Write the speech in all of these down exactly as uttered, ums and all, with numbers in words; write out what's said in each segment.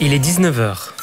Il est dix-neuf heures.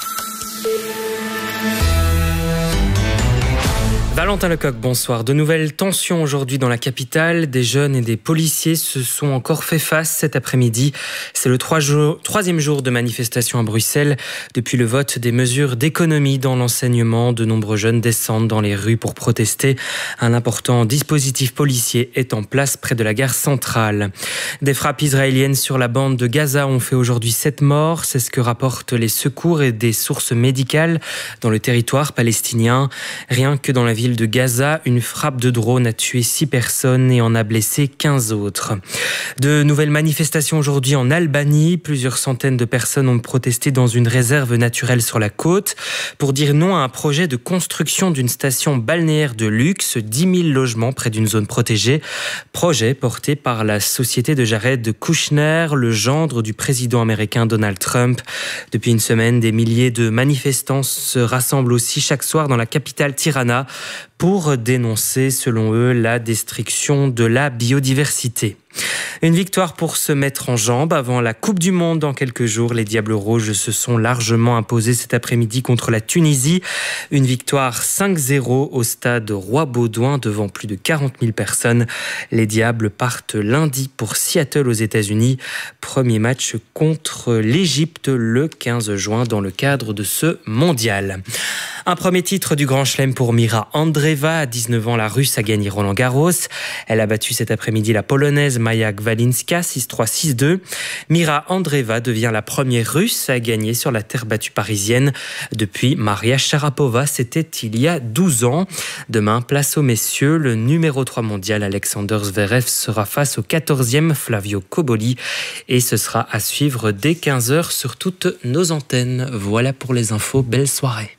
Valentin Lecoq, bonsoir. De nouvelles tensions aujourd'hui dans la capitale. Des jeunes et des policiers se sont encore fait face cet après-midi. C'est le trois jour, troisième jour de manifestation à Bruxelles. Depuis le vote des mesures d'économie dans l'enseignement, de nombreux jeunes descendent dans les rues pour protester. Un important dispositif policier est en place près de la gare centrale. Des frappes israéliennes sur la bande de Gaza ont fait aujourd'hui sept morts. C'est ce que rapportent les secours et des sources médicales dans le territoire palestinien. Rien que dans la ville de Gaza, une frappe de drone a tué six personnes et en a blessé quinze autres. De nouvelles manifestations aujourd'hui en Albanie. Plusieurs centaines de personnes ont protesté dans une réserve naturelle sur la côte pour dire non à un projet de construction d'une station balnéaire de luxe, dix mille logements près d'une zone protégée. Projet porté par la société de Jared Kushner, le gendre du président américain Donald Trump. Depuis une semaine, des milliers de manifestants se rassemblent aussi chaque soir dans la capitale Tirana pour dénoncer, selon eux, la destruction de la biodiversité. Une victoire pour se mettre en jambes avant la Coupe du Monde dans quelques jours. Les Diables Rouges se sont largement imposés cet après-midi contre la Tunisie. Une victoire cinq zéro au stade Roi-Baudouin devant plus de quarante mille personnes. Les Diables partent lundi pour Seattle aux États-Unis. Premier match contre l'Égypte le quinze juin dans le cadre de ce mondial. Un premier titre du Grand Chelem pour Mira Andreeva. À dix-neuf ans, la Russe a gagné Roland-Garros. Elle a battu cet après-midi la Polonaise Maja Gwalinska six trois six deux. Mira Andreeva devient la première Russe à gagner sur la terre battue parisienne depuis Maria Sharapova. C'était il y a douze ans. Demain, place aux messieurs. Le numéro trois mondial Alexander Zverev sera face au quatorzième Flavio Cobolli. Et ce sera à suivre dès quinze heures sur toutes nos antennes. Voilà pour les infos. Belle soirée.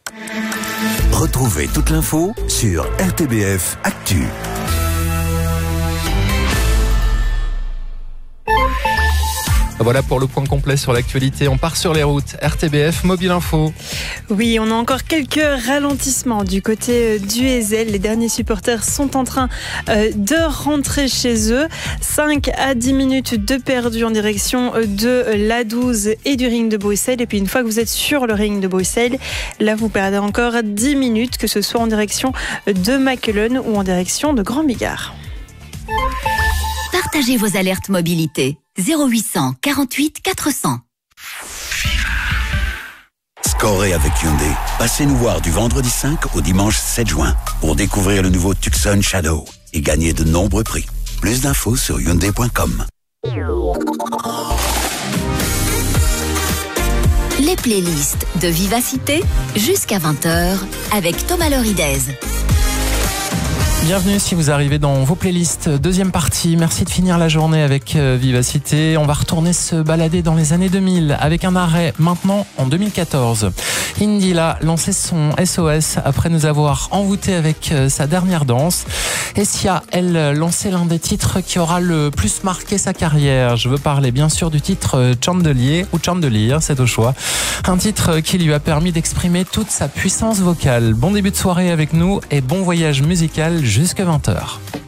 Retrouvez toute l'info sur R T B F Actu. Voilà pour le point complet sur l'actualité. On part sur les routes. R T B F Mobile Info. Oui, on a encore quelques ralentissements du côté du Heysel. Les derniers supporters sont en train de rentrer chez eux. cinq à dix minutes de perdu en direction de l'A douze et du ring de Bruxelles. Et puis une fois que vous êtes sur le ring de Bruxelles, là vous perdez encore dix minutes, que ce soit en direction de Mackelen ou en direction de Grand Bigard. Partagez vos alertes mobilité. zéro huit cent quarante-huit quatre cents. Scorez avec Hyundai. Passez nous voir du vendredi cinq au dimanche sept juin pour découvrir le nouveau Tucson Shadow et gagner de nombreux prix. Plus d'infos sur hyundai point com. Les playlists de Vivacité jusqu'à vingt heures avec Thomas Loridez. Bienvenue si vous arrivez dans vos playlists. Deuxième partie, merci de finir la journée avec Vivacité. On va retourner se balader dans les années deux mille avec un arrêt maintenant en deux mille quatorze. Indila lançait son S O S après nous avoir envoûtés avec sa dernière danse. Et Sia, elle lançait l'un des titres qui aura le plus marqué sa carrière. Je veux parler bien sûr du titre Chandelier ou Chandelier, c'est au choix. Un titre qui lui a permis d'exprimer toute sa puissance vocale. Bon début de soirée avec nous et bon voyage musical jusqu'à vingt heures.